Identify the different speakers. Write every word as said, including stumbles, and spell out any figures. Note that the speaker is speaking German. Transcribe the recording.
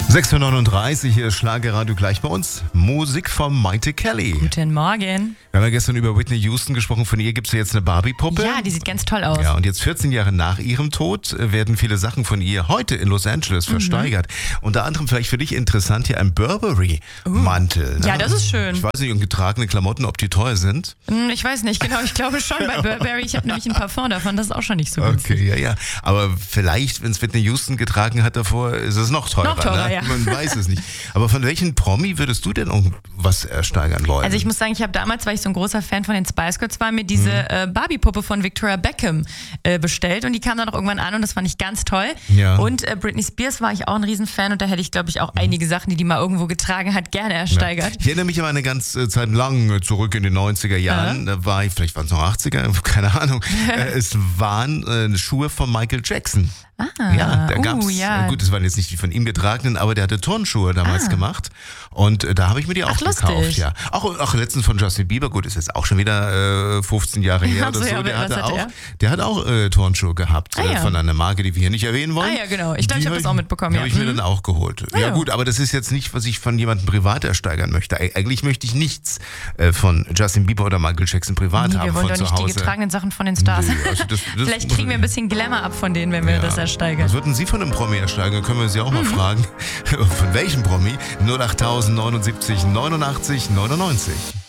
Speaker 1: sechs Uhr neununddreißig, hier ist Schlagerradio gleich bei uns. Musik von Maite Kelly.
Speaker 2: Guten Morgen.
Speaker 1: Wir haben ja gestern über Whitney Houston gesprochen. Von ihr gibt es ja jetzt eine Barbie-Puppe.
Speaker 2: Ja, die sieht ganz toll aus.
Speaker 1: Ja, und jetzt vierzehn Jahre nach ihrem Tod werden viele Sachen von ihr heute in Los Angeles versteigert. Mhm. Unter anderem vielleicht für dich interessant hier ein Burberry-Mantel.
Speaker 2: Uh.
Speaker 1: Ne?
Speaker 2: Ja, das ist schön.
Speaker 1: Ich weiß nicht, und getragene Klamotten, ob die teuer sind.
Speaker 2: Ich weiß nicht, genau. Ich glaube schon bei Burberry. Ich habe nämlich ein Parfum davon. Das ist auch schon nicht so günstig.
Speaker 1: Okay, ja, ja. Aber vielleicht, wenn es Whitney Houston getragen hat davor, ist es noch teurer.
Speaker 2: Noch teurer,
Speaker 1: ne?
Speaker 2: ja.
Speaker 1: Man weiß es nicht. Aber von welchen Promi würdest du denn irgendwas ersteigern wollen?
Speaker 2: Also ich muss sagen, ich habe damals, weil ich so ein großer Fan von den Spice Girls war, mir diese mhm. äh, Barbie-Puppe von Victoria Beckham äh, bestellt und die kam dann auch irgendwann an und das fand ich ganz toll.
Speaker 1: Ja.
Speaker 2: Und äh, Britney Spears war ich auch ein Riesenfan und da hätte ich, glaube ich, auch mhm. einige Sachen, die die mal irgendwo getragen hat, gerne ersteigert.
Speaker 1: Ja. Ich erinnere mich aber eine ganze Zeit lang zurück in den neunziger Jahren, da war ich, vielleicht waren es noch achtziger, keine Ahnung, es waren äh, Schuhe von Michael Jackson.
Speaker 2: Ah,
Speaker 1: ja, da
Speaker 2: uh,
Speaker 1: gab's,
Speaker 2: ja.
Speaker 1: gut, das waren jetzt nicht die von ihm getragenen, aber der hatte Turnschuhe damals
Speaker 2: ah.
Speaker 1: gemacht und äh, da habe ich mir die auch
Speaker 2: Ach,
Speaker 1: gekauft.
Speaker 2: lustig.
Speaker 1: Ja. Auch, auch letztens von Justin Bieber, gut, ist jetzt auch schon wieder äh, fünfzehn Jahre her
Speaker 2: Also,
Speaker 1: oder so,
Speaker 2: ja,
Speaker 1: der,
Speaker 2: was
Speaker 1: hatte
Speaker 2: hatte
Speaker 1: auch,
Speaker 2: er?
Speaker 1: der hat auch äh, Turnschuhe gehabt
Speaker 2: Ah,
Speaker 1: äh,
Speaker 2: ja.
Speaker 1: von einer Marke, die wir hier nicht erwähnen wollen.
Speaker 2: Ah ja, genau. Ich glaube, ich habe das auch mitbekommen.
Speaker 1: Die
Speaker 2: Ja.
Speaker 1: habe ich mir
Speaker 2: mhm.
Speaker 1: dann auch geholt.
Speaker 2: Ah,
Speaker 1: ja
Speaker 2: ja
Speaker 1: gut, aber das ist jetzt nicht, was ich von jemandem privat ersteigern möchte. Eig- Eigentlich möchte ich nichts äh, von Justin Bieber oder Michael Jackson privat
Speaker 2: Nee,
Speaker 1: haben
Speaker 2: wir wollen
Speaker 1: von
Speaker 2: doch
Speaker 1: zu
Speaker 2: nicht
Speaker 1: Hause.
Speaker 2: die getragenen Sachen von den Stars.
Speaker 1: Nee, also das, das
Speaker 2: Vielleicht kriegen wir ein bisschen Glamour ab von denen, wenn wir
Speaker 1: Ja.
Speaker 2: das ersteigern.
Speaker 1: Was würden Sie von einem Promi ersteigern? Können wir Sie auch mal mhm. fragen. Von welchem Promi? null acht neunundsiebzig neunundachtzig neunundneunzig.